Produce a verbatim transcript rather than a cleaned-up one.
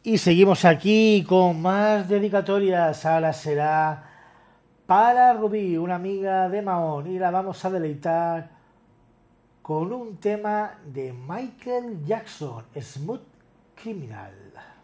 Y seguimos aquí con más dedicatorias. Ahora será para Rubí, una amiga de Mahón, y la vamos a deleitar con un tema de Michael Jackson, Smooth Criminal.